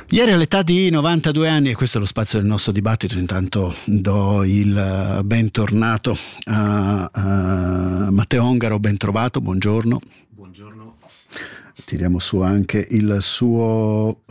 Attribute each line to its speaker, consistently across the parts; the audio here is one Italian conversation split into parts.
Speaker 1: Ieri all'età di 92 anni, e questo è lo spazio del nostro dibattito, intanto do il bentornato a Matteo Ongaro, ben trovato, buongiorno.
Speaker 2: Buongiorno.
Speaker 1: Tiriamo su anche il suo...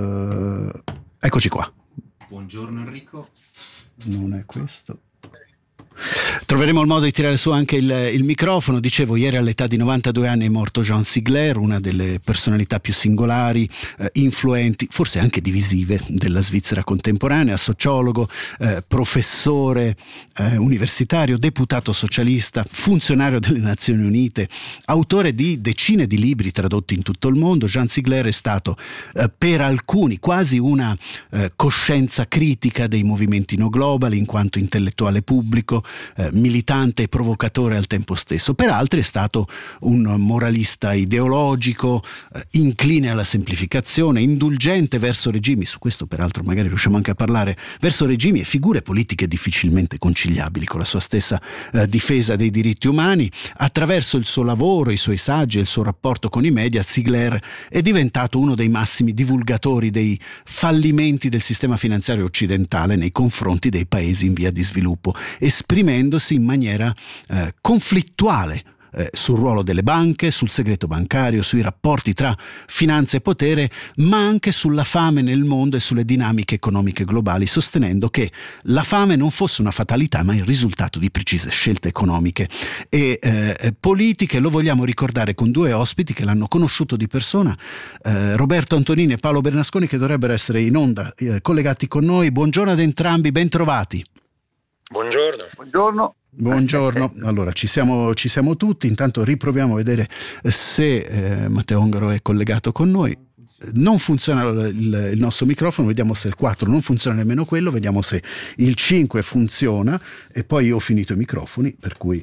Speaker 1: eccoci qua.
Speaker 2: Buongiorno Enrico.
Speaker 1: Non è questo. Troveremo il modo di tirare su anche il microfono. Dicevo, ieri all'età di 92 anni è morto Jean Sigler, una delle personalità più singolari, influenti, forse anche divisive della Svizzera contemporanea, sociologo, professore universitario, deputato socialista, funzionario delle Nazioni Unite, autore di decine di libri tradotti in tutto il mondo. Jean Sigler è stato per alcuni quasi una coscienza critica dei movimenti no global, in quanto intellettuale pubblico, militante e provocatore al tempo stesso. Per altri è stato un moralista ideologico, incline alla semplificazione, indulgente verso regimi, su questo peraltro magari riusciamo anche a parlare, verso regimi e figure politiche difficilmente conciliabili con la sua stessa difesa dei diritti umani. Attraverso il suo lavoro, i suoi saggi e il suo rapporto con i media, Sigler è diventato uno dei massimi divulgatori dei fallimenti del sistema finanziario occidentale nei confronti dei paesi in via di sviluppo, esprimendosi in maniera conflittuale sul ruolo delle banche, sul segreto bancario, sui rapporti tra finanza e potere, ma anche sulla fame nel mondo e sulle dinamiche economiche globali, sostenendo che la fame non fosse una fatalità ma il risultato di precise scelte economiche e politiche. Lo vogliamo ricordare con due ospiti che l'hanno conosciuto di persona, Roberto Antonini e Paolo Bernasconi, che dovrebbero essere in onda collegati con noi. Buongiorno ad entrambi, ben trovati.
Speaker 3: Buongiorno.
Speaker 2: Buongiorno.
Speaker 1: Buongiorno, allora ci siamo tutti. Intanto riproviamo a vedere se Matteo Ongaro è collegato con noi. Non funziona il nostro microfono, vediamo se il 4 non funziona nemmeno quello, vediamo se il 5 funziona e poi io ho finito i microfoni, per cui...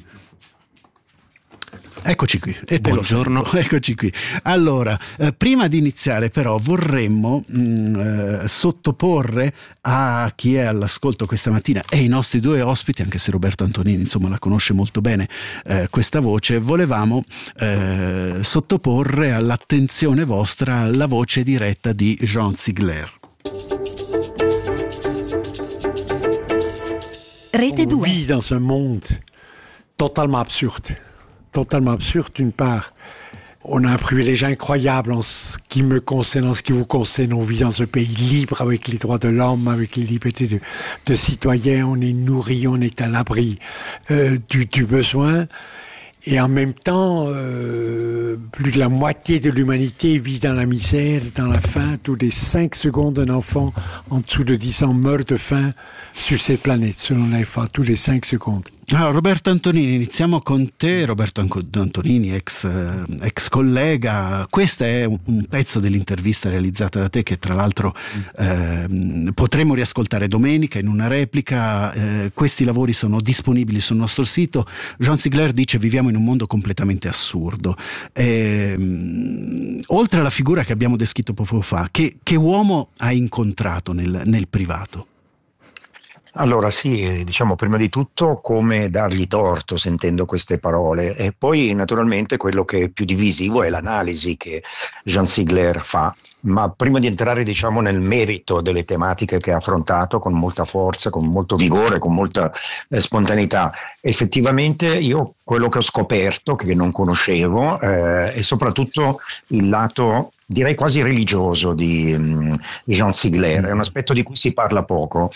Speaker 1: Eccoci qui. E
Speaker 2: buongiorno.
Speaker 1: Eccoci qui. Allora, prima di iniziare però vorremmo sottoporre a chi è all'ascolto questa mattina e i nostri due ospiti, anche se Roberto Antonini insomma la conosce molto bene questa voce, volevamo sottoporre all'attenzione vostra la voce diretta di Jean Sigler.
Speaker 4: Rete 2.
Speaker 5: On vit dans un monde totalement absurde. Totalement absurde, d'une part. On a un privilège incroyable en ce qui me concerne, en ce qui vous concerne. On vit dans un pays libre avec les droits de l'homme, avec les libertés de citoyens. On est nourri, on est à l'abri du besoin. Et en même temps, plus de la moitié de l'humanité vit dans la misère, dans la faim. Tous les 5 secondes, un enfant en dessous de 10 ans meurt de faim sur cette planète, selon la FA, tous les 5 secondes.
Speaker 1: Allora, Roberto Antonini, iniziamo con te. Roberto Antonini, ex collega. Questo è un pezzo dell'intervista realizzata da te che tra l'altro potremo riascoltare domenica in una replica. Questi lavori sono disponibili sul nostro sito. Jean Sigler dice: viviamo in un mondo completamente assurdo. Oltre alla figura che abbiamo descritto poco fa, che uomo hai incontrato nel privato?
Speaker 3: Allora sì, diciamo prima di tutto come dargli torto sentendo queste parole e poi naturalmente quello che è più divisivo è l'analisi che Jean Sigler fa, ma prima di entrare diciamo nel merito delle tematiche che ha affrontato con molta forza, con molto vigore, con molta spontaneità, effettivamente io quello che ho scoperto, che non conoscevo, è soprattutto il lato direi quasi religioso di Jean Sigler, è un aspetto di cui si parla poco.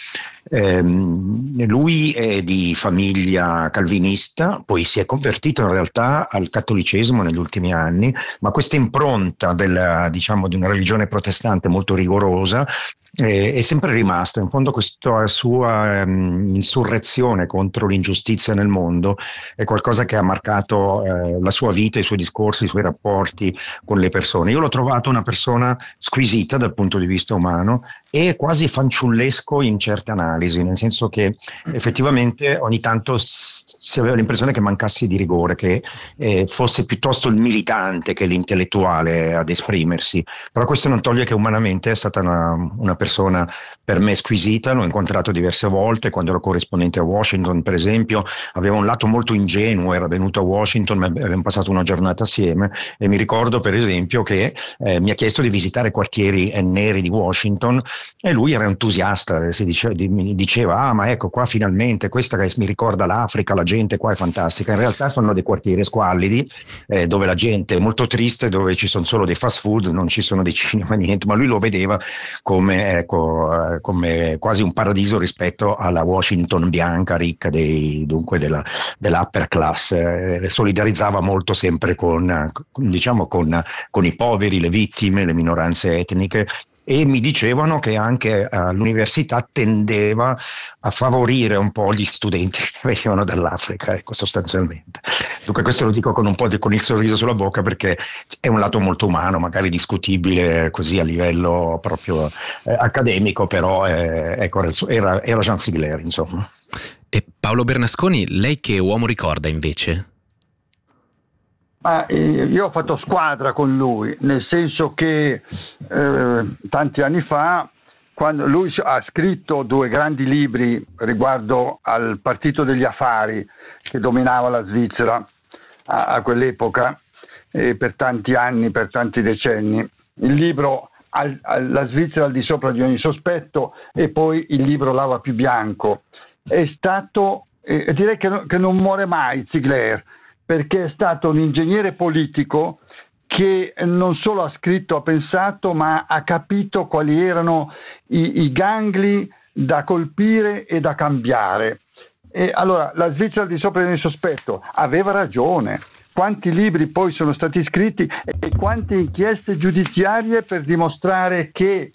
Speaker 3: Lui è di famiglia calvinista, poi si è convertito in realtà al cattolicesimo negli ultimi anni, ma questa impronta di una religione protestante molto rigorosa è sempre rimasta. In fondo questa sua insurrezione contro l'ingiustizia nel mondo è qualcosa che ha marcato la sua vita, i suoi discorsi, i suoi rapporti con le persone. Io l'ho trovato una persona squisita dal punto di vista umano e quasi fanciullesco in certe analisi, nel senso che effettivamente ogni tanto si aveva l'impressione che mancasse di rigore, che fosse piuttosto il militante che l'intellettuale ad esprimersi, però questo non toglie che umanamente è stata una persona per me squisita, l'ho incontrato diverse volte quando ero corrispondente a Washington, per esempio. Aveva un lato molto ingenuo, era venuto a Washington, abbiamo passato una giornata assieme, e mi ricordo per esempio che mi ha chiesto di visitare quartieri neri di Washington, e lui era entusiasta, mi diceva: ma ecco qua finalmente, questa che mi ricorda l'Africa, la gente qua è fantastica. In realtà sono dei quartieri squallidi, dove la gente è molto triste, dove ci sono solo dei fast food, non ci sono dei cinema, niente, ma lui lo vedeva come quasi un paradiso rispetto alla Washington bianca, ricca dunque dell'upper class. Solidarizzava molto sempre con i poveri, le vittime, le minoranze etniche, e mi dicevano che anche all'università tendeva a favorire un po' gli studenti che venivano dall'Africa, ecco, sostanzialmente. Dunque questo lo dico con con il sorriso sulla bocca, perché è un lato molto umano, magari discutibile così a livello proprio accademico, però ecco, era Jean Sigler, insomma.
Speaker 4: E Paolo Bernasconi, lei che uomo ricorda invece?
Speaker 6: Io ho fatto squadra con lui, nel senso che tanti anni fa, quando lui ha scritto 2 grandi libri riguardo al partito degli affari che dominava la Svizzera a quell'epoca, per tanti anni, per tanti decenni. Il libro La Svizzera al di sopra di ogni sospetto, e poi il libro Lava più bianco. È stato, direi che non muore mai Sigler, perché è stato un ingegnere politico che non solo ha scritto, ha pensato, ma ha capito quali erano i gangli da colpire e da cambiare. E allora, la Svizzera al di sopra di ogni sospetto aveva ragione. Quanti libri poi sono stati scritti e quante inchieste giudiziarie per dimostrare che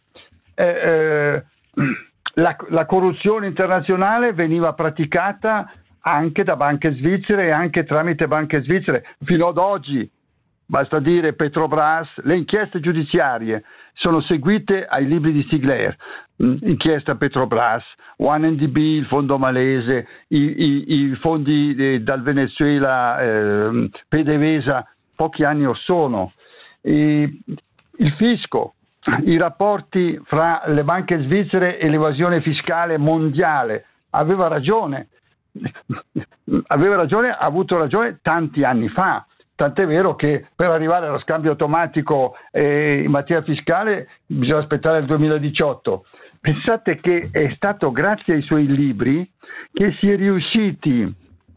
Speaker 6: la corruzione internazionale veniva praticata anche da banche svizzere e anche tramite banche svizzere fino ad oggi. Basta dire Petrobras, le inchieste giudiziarie sono seguite ai libri di Sigler, inchiesta Petrobras, 1MDB, il fondo malese, i fondi dal Venezuela, PDVSA, pochi anni or sono, il fisco, i rapporti fra le banche svizzere e l'evasione fiscale mondiale. Aveva ragione, ha avuto ragione tanti anni fa, tant'è vero che per arrivare allo scambio automatico in materia fiscale bisogna aspettare il 2018. Pensate che è stato grazie ai suoi libri che si è riusciti,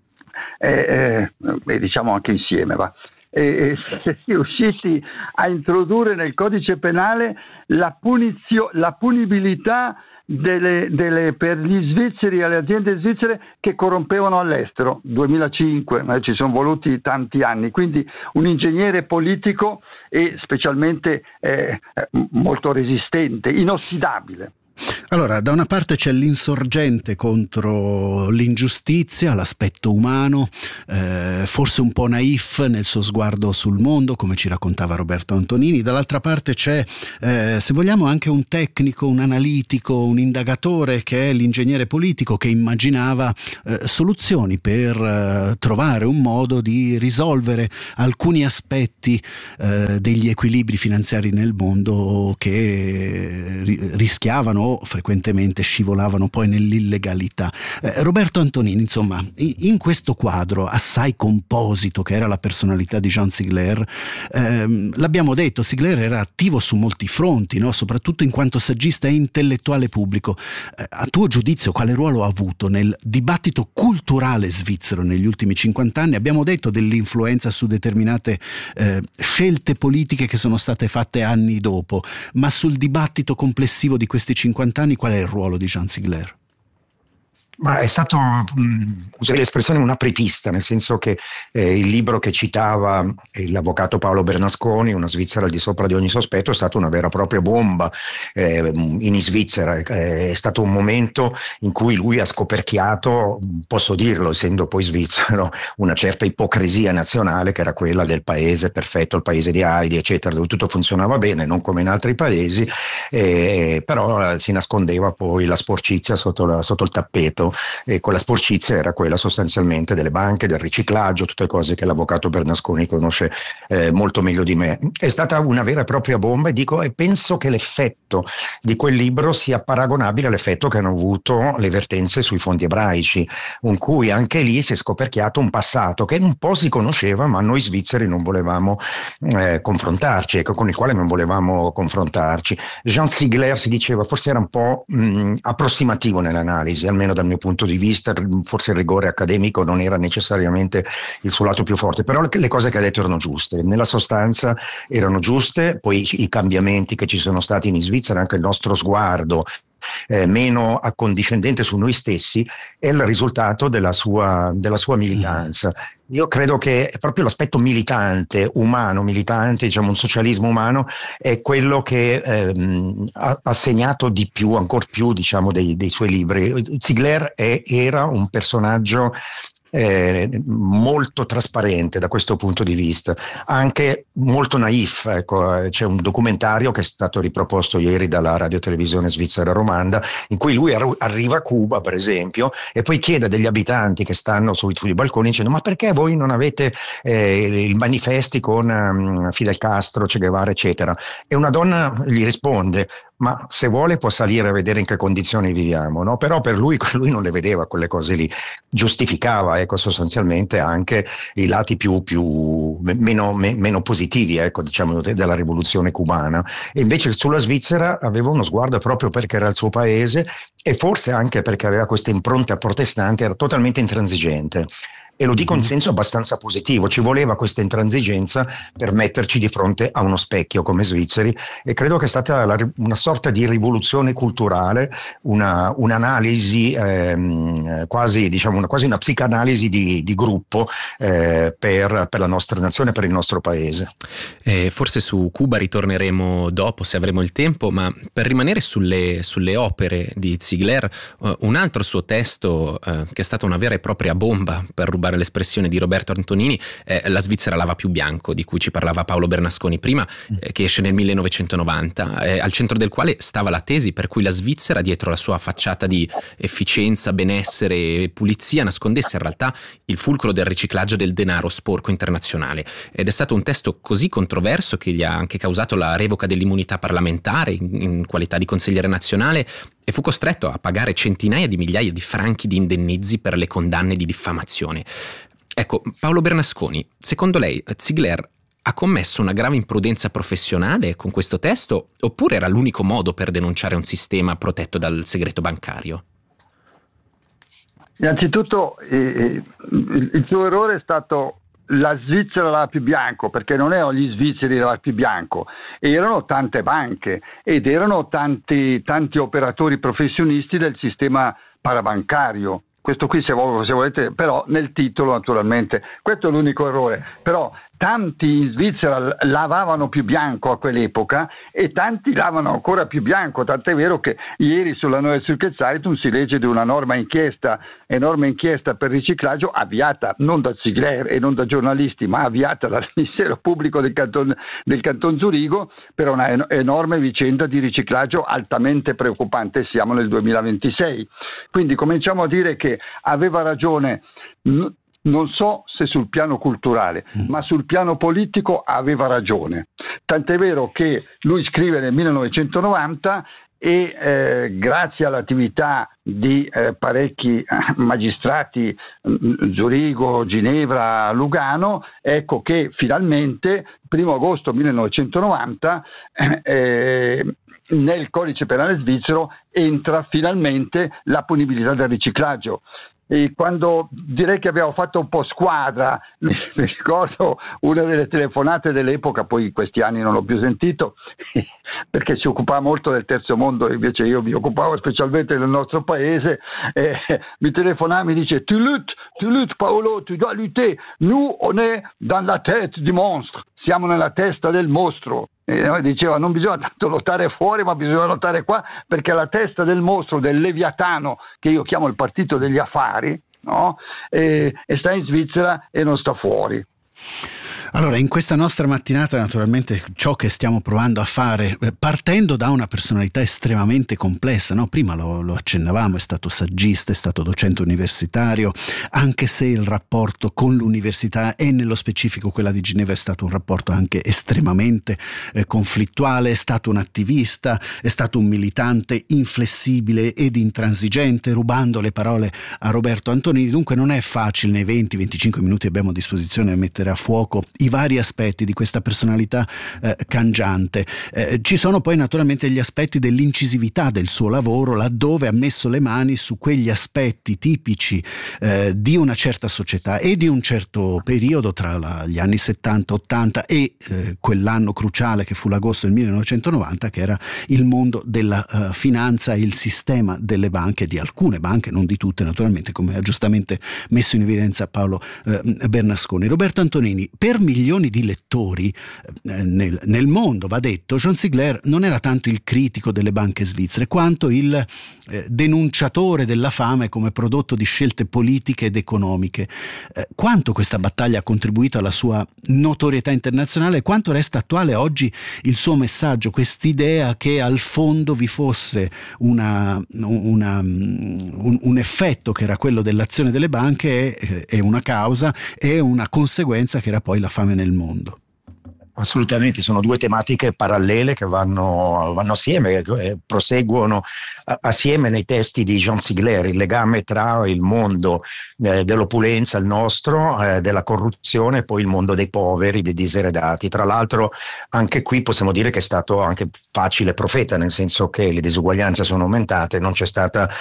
Speaker 6: diciamo anche insieme, si è riusciti a introdurre nel codice penale la punibilità per gli svizzeri e le aziende svizzere che corrompevano all'estero. 2005, ma ci sono voluti tanti anni. Quindi un ingegnere politico e specialmente molto resistente, inossidabile.
Speaker 1: Allora, da una parte c'è l'insorgente contro l'ingiustizia, l'aspetto umano, forse un po' naif nel suo sguardo sul mondo, come ci raccontava Roberto Antonini. Dall'altra parte c'è, se vogliamo, anche un tecnico, un analitico, un indagatore, che è l'ingegnere politico, che immaginava soluzioni per trovare un modo di risolvere alcuni aspetti degli equilibri finanziari nel mondo che rischiavano o frequentemente scivolavano poi nell'illegalità. Roberto Antonini, insomma, in questo quadro assai composito che era la personalità di Jean Sigler, l'abbiamo detto, Sigler era attivo su molti fronti, no? Soprattutto in quanto saggista e intellettuale pubblico. A tuo giudizio, quale ruolo ha avuto nel dibattito culturale svizzero negli ultimi 50 anni? Abbiamo detto dell'influenza su determinate scelte politiche che sono state fatte anni dopo, ma sul dibattito complessivo di questi 50 anni qual è il ruolo di Jean Sigler?
Speaker 3: Ma è stato, userei l'espressione, un apripista, nel senso che il libro che citava l'avvocato Paolo Bernasconi, Una Svizzera al di sopra di ogni sospetto, è stata una vera e propria bomba in Svizzera. È stato un momento in cui lui ha scoperchiato, posso dirlo essendo poi svizzero, una certa ipocrisia nazionale che era quella del paese perfetto, il paese di Heidi, eccetera, dove tutto funzionava bene, non come in altri paesi, però si nascondeva poi la sporcizia sotto il tappeto. mondo, e quella sporcizia era quella sostanzialmente delle banche, del riciclaggio, tutte cose che l'avvocato Bernasconi conosce molto meglio di me. È stata una vera e propria bomba, e penso che l'effetto di quel libro sia paragonabile all'effetto che hanno avuto le vertenze sui fondi ebraici, in cui anche lì si è scoperchiato un passato che un po' si conosceva, ma noi svizzeri non volevamo confrontarci, con il quale non volevamo confrontarci. Jean Ziegler, si diceva, forse era un po' approssimativo nell'analisi, almeno dal mio punto di vista, forse il rigore accademico non era necessariamente il suo lato più forte, però le cose che ha detto erano giuste, nella sostanza erano giuste. Poi i cambiamenti che ci sono stati in Svizzera, anche il nostro sguardo meno accondiscendente su noi stessi, è il risultato della sua militanza. Io credo che proprio l'aspetto militante, diciamo un socialismo umano, è quello che ha segnato di più, ancor più, diciamo, dei suoi libri. Ziegler era un personaggio molto trasparente da questo punto di vista, anche molto naif. Ecco, c'è un documentario che è stato riproposto ieri dalla radiotelevisione svizzera romanda, in cui lui arriva a Cuba, per esempio, e poi chiede degli abitanti che stanno sui balconi dicendo: ma perché voi non avete i manifesti con Fidel Castro, Che Guevara, eccetera? E una donna gli risponde: ma se vuole può salire a vedere in che condizioni viviamo, no? Però per lui non le vedeva quelle cose lì, giustificava, ecco, sostanzialmente anche i lati meno positivi, ecco, diciamo, della rivoluzione cubana. E invece sulla Svizzera aveva uno sguardo, proprio perché era il suo paese e forse anche perché aveva questa impronta protestante, era totalmente intransigente. E lo dico in senso abbastanza positivo, ci voleva questa intransigenza per metterci di fronte a uno specchio come svizzeri, e credo che è stata una sorta di rivoluzione culturale, un'analisi quasi una psicanalisi di gruppo per la nostra nazione, per il nostro paese.
Speaker 4: Forse su Cuba ritorneremo dopo, se avremo il tempo, ma per rimanere sulle opere di Ziegler, un altro suo testo che è stata una vera e propria bomba, per rubare l'espressione di Roberto Antonini, La Svizzera lava più bianco, di cui ci parlava Paolo Bernasconi prima, che esce nel 1990, al centro del quale stava la tesi per cui la Svizzera, dietro la sua facciata di efficienza, benessere e pulizia, nascondesse in realtà il fulcro del riciclaggio del denaro sporco internazionale. Ed è stato un testo così controverso che gli ha anche causato la revoca dell'immunità parlamentare in qualità di consigliere nazionale, e fu costretto a pagare centinaia di migliaia di franchi di indennizi per le condanne di diffamazione. Ecco, Paolo Bernasconi, secondo lei Ziegler ha commesso una grave imprudenza professionale con questo testo, oppure era l'unico modo per denunciare un sistema protetto dal segreto bancario?
Speaker 6: Innanzitutto il suo errore è stato: la Svizzera lava più bianco, perché non erano gli svizzeri lava più bianco, erano tante banche ed erano tanti operatori professionisti del sistema parabancario. Questo qui, se volete, però nel titolo, naturalmente, questo è l'unico errore. Però tanti in Svizzera lavavano più bianco a quell'epoca e tanti lavano ancora più bianco, tant'è vero che ieri sulla Neue Zürcher Zeitung si legge di una enorme inchiesta per riciclaggio, avviata non da Ziegler e non da giornalisti, ma avviata dal Ministero Pubblico del Canton Zurigo, per una enorme vicenda di riciclaggio altamente preoccupante. Siamo nel 2026, quindi cominciamo a dire che aveva ragione. Non so se sul piano culturale, ma sul piano politico aveva ragione. Tant'è vero che lui scrive nel 1990 e grazie all'attività di parecchi magistrati, Zurigo, Ginevra, Lugano, ecco che finalmente, 1 agosto 1990, nel codice penale svizzero entra finalmente la punibilità del riciclaggio. E quando direi che abbiamo fatto un po' squadra, mi ricordo una delle telefonate dell'epoca, poi in questi anni non l'ho più sentito perché si occupava molto del terzo mondo, invece io mi occupavo specialmente del nostro paese, mi telefonava, mi dice tu luttes Paolo, tu dois lutter, nous on est dans la tête du monstre, siamo nella testa del mostro. E noi diceva: non bisogna tanto lottare fuori, ma bisogna lottare qua, perché la testa del mostro, del Leviatano, che io chiamo il partito degli affari, no? E sta in Svizzera e non sta fuori.
Speaker 1: Allora, in questa nostra mattinata, naturalmente, ciò che stiamo provando a fare, partendo da una personalità estremamente complessa, no? Prima lo accennavamo, è stato saggista, è stato docente universitario, anche se il rapporto con l'università e nello specifico quella di Ginevra è stato un rapporto anche estremamente conflittuale, è stato un attivista, è stato un militante inflessibile ed intransigente, rubando le parole a Roberto Antonini. Dunque non è facile nei 20-25 minuti che abbiamo a disposizione mettere a fuoco i vari aspetti di questa personalità cangiante. Ci sono poi naturalmente gli aspetti dell'incisività del suo lavoro, laddove ha messo le mani su quegli aspetti tipici di una certa società e di un certo periodo tra gli anni 70-80 e quell'anno cruciale che fu l'agosto del 1990, che era il mondo della finanza e il sistema delle banche, di alcune banche, non di tutte naturalmente, come ha giustamente messo in evidenza Paolo Bernasconi. Roberto Antonini, per milioni di lettori nel mondo, va detto, Jean Ziegler non era tanto il critico delle banche svizzere quanto il denunciatore della fame come prodotto di scelte politiche ed economiche. Quanto questa battaglia ha contribuito alla sua notorietà internazionale e quanto resta attuale oggi il suo messaggio, quest'idea che al fondo vi fosse un effetto che era quello dell'azione delle banche e una causa e una conseguenza che era poi la fame nel mondo?
Speaker 3: Assolutamente, sono due tematiche parallele che vanno assieme, proseguono assieme nei testi di Jean Ziegler, il legame tra il mondo dell'opulenza, il nostro, della corruzione, e poi il mondo dei poveri, dei diseredati. Tra l'altro anche qui possiamo dire che è stato anche facile profeta, nel senso che le disuguaglianze sono aumentate, non c'è stata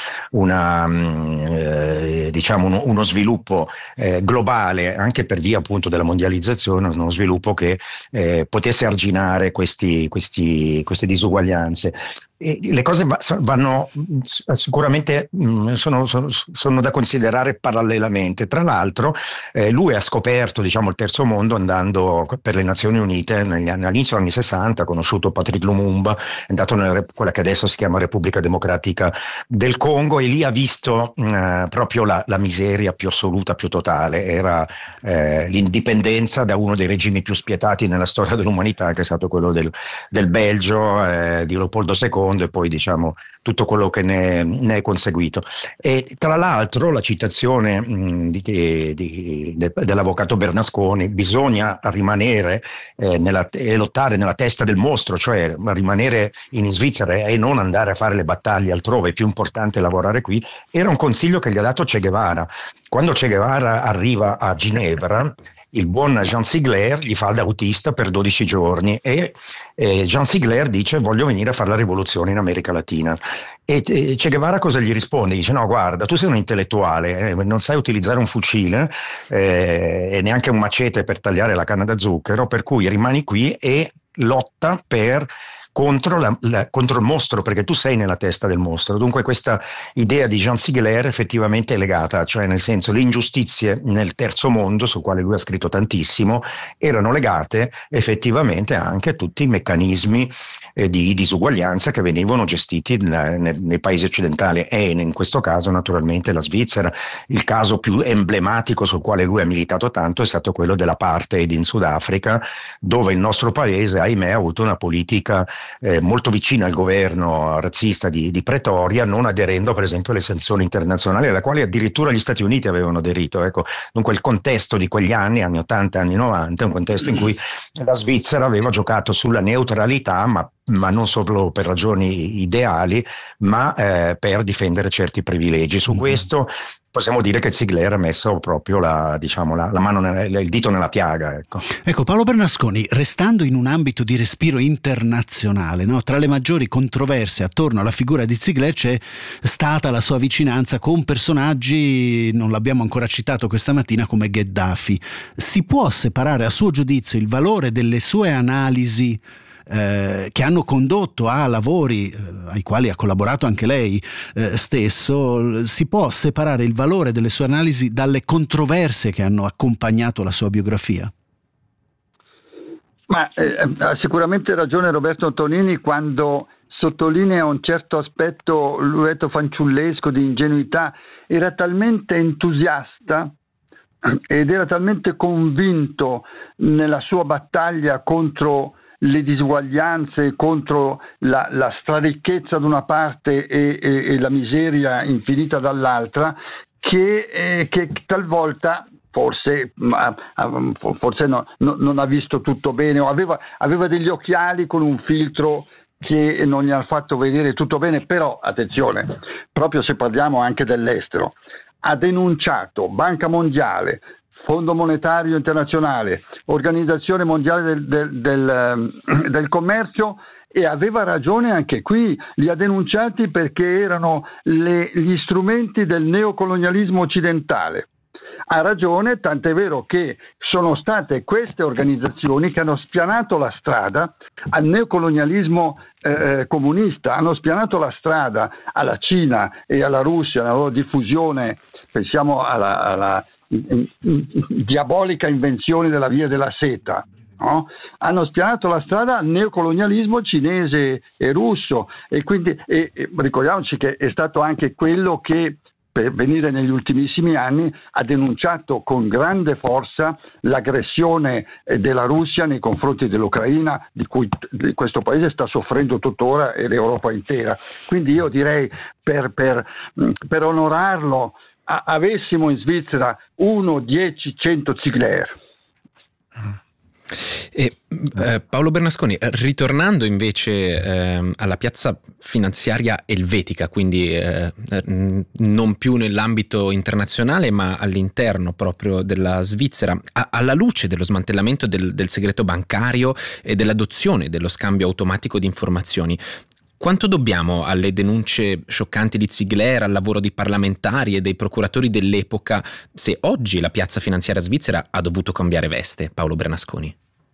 Speaker 3: uno sviluppo globale, anche per via appunto della mondializzazione, uno sviluppo che potesse arginare queste disuguaglianze. E le cose vanno sicuramente, sono da considerare parallelamente. Tra l'altro lui ha scoperto, diciamo, il terzo mondo andando per le Nazioni Unite all'inizio degli anni 60, ha conosciuto Patrice Lumumba, è andato nella quella che adesso si chiama Repubblica Democratica del Congo, e lì ha visto proprio la miseria più assoluta, più totale. Era l'indipendenza da uno dei regimi più spietati nella storia dell'umanità, che è stato quello del Belgio, di Leopoldo II, e poi diciamo tutto quello che ne è conseguito. E tra l'altro la citazione dell'avvocato Bernasconi: bisogna rimanere e lottare nella testa del mostro, cioè rimanere in Svizzera e non andare a fare le battaglie altrove, è più importante lavorare qui, era un consiglio che gli ha dato Che Guevara. Quando Che Guevara arriva a Ginevra, il buon Jean Ziegler gli fa da autista per 12 giorni e Jean Ziegler dice: voglio venire a fare la rivoluzione in America Latina. E Che Guevara cosa gli risponde? Dice: no, guarda, tu sei un intellettuale, non sai utilizzare un fucile e neanche un macete per tagliare la canna da zucchero, per cui rimani qui e lotta contro il mostro, perché tu sei nella testa del mostro. Dunque questa idea di Jean Ziegler effettivamente è legata, cioè nel senso, le ingiustizie nel terzo mondo, sul quale lui ha scritto tantissimo, erano legate effettivamente anche a tutti i meccanismi di disuguaglianza che venivano gestiti nei paesi occidentali, e in questo caso naturalmente la Svizzera. Il caso più emblematico sul quale lui ha militato tanto è stato quello dell'apartheid in Sudafrica, dove il nostro paese, ahimè, ha avuto una politica molto vicina al governo razzista di Pretoria, non aderendo per esempio alle sanzioni internazionali, alla quale addirittura gli Stati Uniti avevano aderito. Ecco, dunque il contesto di quegli anni 80, anni 90, è un contesto in cui la Svizzera aveva giocato sulla neutralità, ma non solo per ragioni ideali, ma per difendere certi privilegi. Su questo possiamo dire che Ziegler ha messo proprio la mano, il dito nella piaga. Ecco,
Speaker 1: Paolo Bernasconi, restando in un ambito di respiro internazionale, no? Tra le maggiori controversie attorno alla figura di Ziegler c'è stata la sua vicinanza con personaggi, non l'abbiamo ancora citato questa mattina, come Gheddafi. Si può separare, a suo giudizio, il valore delle sue analisi che hanno condotto a lavori ai quali ha collaborato anche lei stesso? Si può separare il valore delle sue analisi dalle controversie che hanno accompagnato la sua biografia?
Speaker 6: Ma ha sicuramente ragione Roberto Antonini quando sottolinea un certo aspetto, lui detto fanciullesco, di ingenuità. Era talmente entusiasta ed era talmente convinto nella sua battaglia contro le disuguaglianze, contro la straricchezza da una parte e la miseria infinita dall'altra, che talvolta forse non ha visto tutto bene, o aveva degli occhiali con un filtro che non gli ha fatto vedere tutto bene. Però attenzione, proprio se parliamo anche dell'estero, ha denunciato Banca Mondiale, Fondo Monetario Internazionale, Organizzazione Mondiale del Commercio, e aveva ragione anche qui, li ha denunciati perché erano gli strumenti del neocolonialismo occidentale. Ha ragione, tant'è vero che sono state queste organizzazioni che hanno spianato la strada al neocolonialismo comunista, hanno spianato la strada alla Cina e alla Russia, alla loro diffusione. Pensiamo alla diabolica invenzione della via della seta. No? Hanno spianato la strada al neocolonialismo cinese e russo, e quindi ricordiamoci che è stato anche quello che, per venire negli ultimissimi anni, ha denunciato con grande forza l'aggressione della Russia nei confronti dell'Ucraina, di cui questo paese sta soffrendo tuttora, e l'Europa intera. Quindi io direi, per onorarlo, avessimo in Svizzera 1, 10, 100 Ziegler.
Speaker 4: Paolo Bernasconi, ritornando invece alla piazza finanziaria elvetica, quindi non più nell'ambito internazionale ma all'interno proprio della Svizzera, alla luce dello smantellamento del segreto bancario e dell'adozione dello scambio automatico di informazioni, quanto dobbiamo alle denunce scioccanti di Ziegler, al lavoro di parlamentari e dei procuratori dell'epoca, se oggi la piazza finanziaria svizzera ha dovuto cambiare veste? Paolo Bernasconi.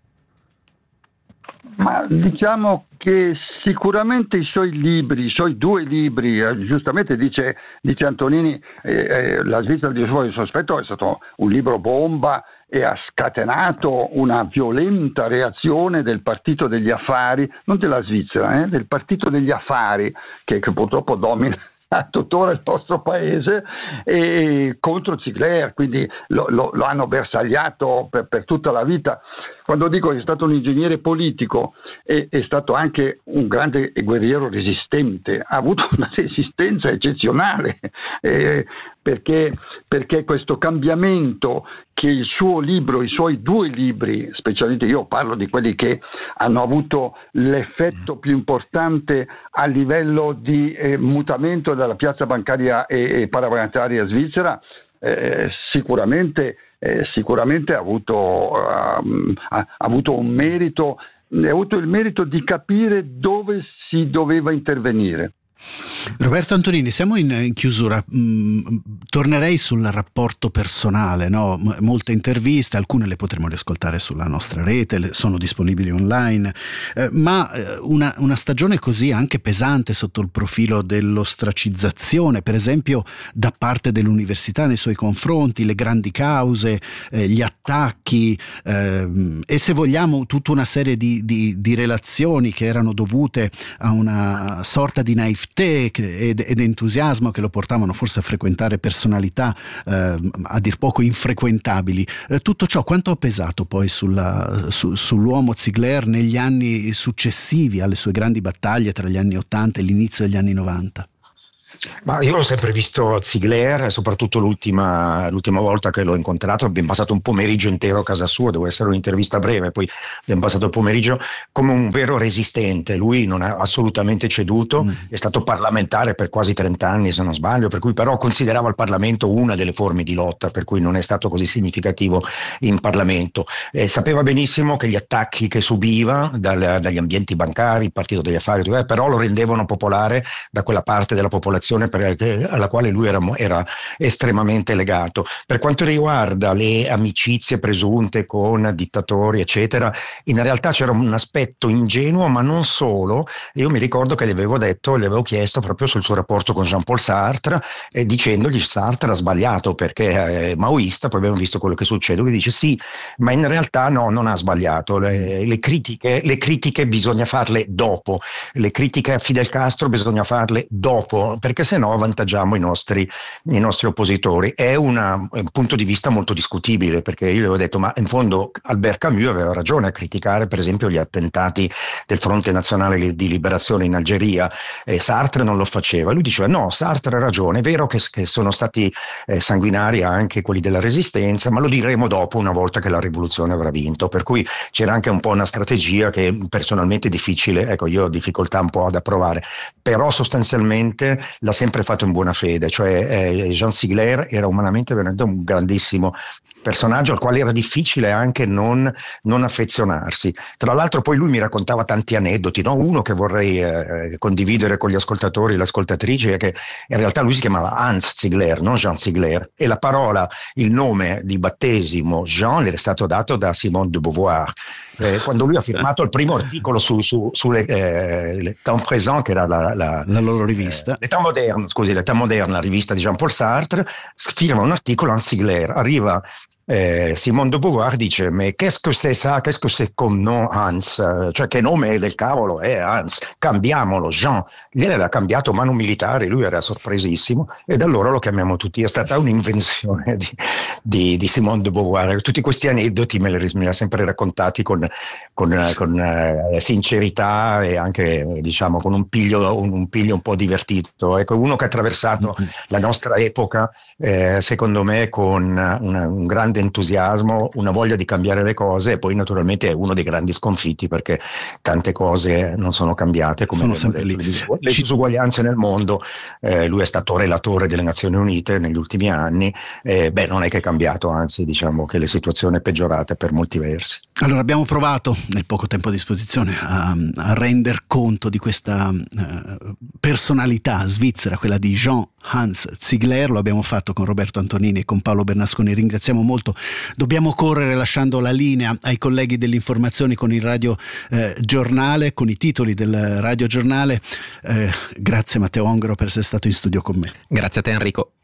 Speaker 6: Ma diciamo che sicuramente i suoi due libri, giustamente dice Antonini, La Svizzera di fuori sospetto è stato un libro bomba e ha scatenato una violenta reazione del partito degli affari, non della Svizzera, del partito degli affari, che purtroppo domina tuttora il nostro paese, e contro Ziegler, quindi lo hanno bersagliato per tutta la vita. Quando dico che è stato un ingegnere politico, è stato anche un grande guerriero resistente, ha avuto una resistenza eccezionale, perché questo cambiamento che il suo libro, i suoi due libri, specialmente io parlo di quelli che hanno avuto l'effetto più importante a livello di mutamento della piazza bancaria e parabancaria svizzera, sicuramente ha avuto un merito, ha avuto il merito di capire dove si doveva intervenire.
Speaker 1: Roberto Antonini, siamo in chiusura. Tornerei sul rapporto personale, no? Molte interviste, alcune le potremo riascoltare sulla nostra rete, sono disponibili online, ma una stagione così anche pesante sotto il profilo dell'ostracizzazione, per esempio da parte dell'università nei suoi confronti, le grandi cause, gli attacchi, e se vogliamo tutta una serie di relazioni che erano dovute a una sorta di naivtà ed entusiasmo che lo portavano forse a frequentare personalità a dir poco infrequentabili. Tutto ciò quanto ha pesato poi sull'uomo Ziegler negli anni successivi alle sue grandi battaglie tra gli anni 80 e l'inizio degli anni 90?
Speaker 3: Ma io l'ho sempre visto Ziegler, soprattutto l'ultima volta che l'ho incontrato. Abbiamo passato un pomeriggio intero a casa sua, doveva essere un'intervista breve, poi abbiamo passato il pomeriggio come un vero resistente. Lui non ha assolutamente ceduto, è stato parlamentare per quasi 30 anni se non sbaglio, per cui però considerava il Parlamento una delle forme di lotta, per cui non è stato così significativo in Parlamento. Sapeva benissimo che gli attacchi che subiva dagli ambienti bancari, il partito degli affari, però lo rendevano popolare da quella parte della popolazione alla quale lui era estremamente legato. Per quanto riguarda le amicizie presunte con dittatori eccetera, in realtà c'era un aspetto ingenuo, ma non solo. Io mi ricordo che gli avevo chiesto proprio sul suo rapporto con Jean-Paul Sartre, dicendogli Sartre ha sbagliato perché è maoista. Poi abbiamo visto quello che succede, lui dice sì, ma in realtà no, non ha sbagliato. Le critiche bisogna farle dopo, le critiche a Fidel Castro bisogna farle dopo, perché perché se no avvantaggiamo i nostri oppositori. È un punto di vista molto discutibile, perché io avevo detto, ma in fondo Albert Camus aveva ragione a criticare per esempio gli attentati del Fronte Nazionale di Liberazione in Algeria, e Sartre non lo faceva. Lui diceva no, Sartre ha ragione, è vero che sono stati sanguinari anche quelli della Resistenza, ma lo diremo dopo, una volta che la rivoluzione avrà vinto. Per cui c'era anche un po' una strategia che personalmente è difficile, ecco, io ho difficoltà un po' ad approvare, però sostanzialmente l'ha sempre fatto in buona fede, cioè Jean Sigler era umanamente veramente un grandissimo personaggio al quale era difficile anche non affezionarsi. Tra l'altro poi lui mi raccontava tanti aneddoti, no? Uno che vorrei condividere con gli ascoltatori e le ascoltatrici è che in realtà lui si chiamava Hans Ziegler, non Jean Sigler, e la parola, il nome di battesimo Jean le è stato dato da Simone de Beauvoir. Quando lui ha firmato il primo articolo sulle Temps Présent, che era la
Speaker 1: loro rivista,
Speaker 3: l'État moderne, la rivista di Jean-Paul Sartre, firma un articolo Hans Sigler, arriva Simone de Beauvoir, dice ma qu'est-ce que c'est ça, qu'est-ce que c'est comme nom Hans, cioè che nome del cavolo è Hans, cambiamolo Jean. Gliel'era cambiato mano militare, lui era sorpresissimo e da allora lo chiamiamo tutti. È stata un'invenzione di Simone de Beauvoir. Tutti questi aneddoti me li ha sempre raccontati con sincerità e anche diciamo con un piglio un po' divertito. Ecco, uno che ha attraversato la nostra epoca secondo me con un grande entusiasmo, una voglia di cambiare le cose, e poi naturalmente è uno dei grandi sconfitti perché tante cose non sono cambiate, come
Speaker 1: sono sempre
Speaker 3: detto,
Speaker 1: lì.
Speaker 3: le disuguaglianze nel mondo. Lui è stato relatore delle Nazioni Unite negli ultimi anni, non è che è cambiato, anzi diciamo che la situazione è peggiorata per molti versi.
Speaker 1: Allora abbiamo provato nel poco tempo a disposizione a render conto di questa personalità svizzera, quella di Jean Hans Ziegler. Lo abbiamo fatto con Roberto Antonini e con Paolo Bernasconi, ringraziamo molto. Dobbiamo correre lasciando la linea ai colleghi delle informazioni con il Radio Giornale, con i titoli del Radio Giornale. Grazie Matteo Ongaro per essere stato in studio con me.
Speaker 4: Grazie a te Enrico.